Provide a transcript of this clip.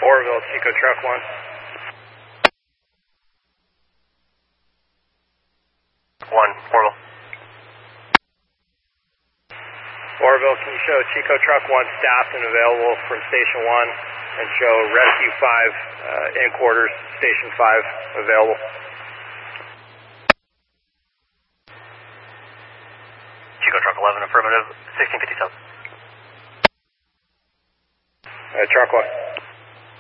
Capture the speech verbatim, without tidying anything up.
Oroville, Chico Truck one. One, Oroville. Oroville, can you show Chico Truck one staffed and available from Station one and show Rescue five uh, in quarters, Station five available? Chico Truck eleven, affirmative, sixteen fifty-seven. Uh, truck one.